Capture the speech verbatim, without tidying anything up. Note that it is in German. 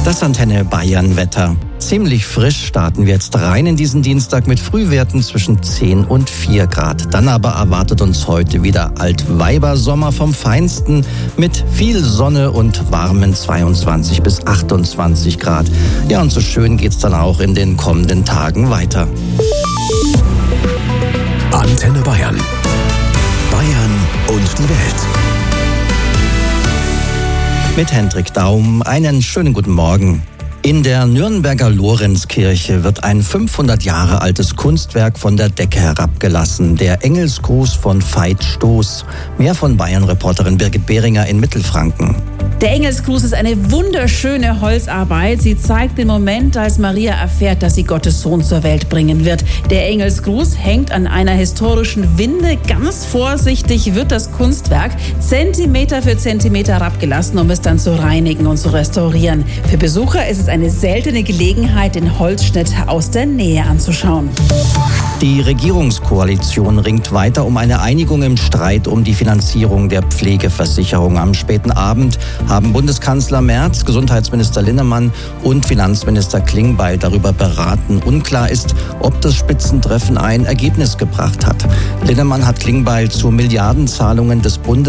Das Antenne Bayern Wetter. Ziemlich frisch starten wir jetzt rein in diesen Dienstag mit Frühwerten zwischen zehn und vier Grad. Dann aber erwartet uns heute wieder Altweibersommer vom Feinsten mit viel Sonne und warmen zweiundzwanzig bis achtundzwanzig Grad. Ja, und so schön geht's dann auch in den kommenden Tagen weiter. Antenne Bayern. Bayern und die Welt. Mit Hendrik Daum einen schönen guten Morgen. In der Nürnberger Lorenzkirche wird ein fünfhundert Jahre altes Kunstwerk von der Decke herabgelassen. Der Engelsgruß von Veit Stoß. Mehr von Bayern-Reporterin Birgit Behringer in Mittelfranken. Der Engelsgruß ist eine wunderschöne Holzarbeit. Sie zeigt den Moment, als Maria erfährt, dass sie Gottes Sohn zur Welt bringen wird. Der Engelsgruß hängt an einer historischen Winde. Ganz vorsichtig wird das Kunstwerk Zentimeter für Zentimeter herabgelassen, um es dann zu reinigen und zu restaurieren. Für Besucher ist es eine seltene Gelegenheit, den Holzschnitt aus der Nähe anzuschauen. Die Regierungskoalition ringt weiter um eine Einigung im Streit um die Finanzierung der Pflegeversicherung. Am späten Abend haben Bundeskanzler Merz, Gesundheitsminister Linnemann und Finanzminister Klingbeil darüber beraten. Unklar ist, ob das Spitzentreffen ein Ergebnis gebracht hat. Linnemann hat Klingbeil zu Milliardenzahlungen des Bundes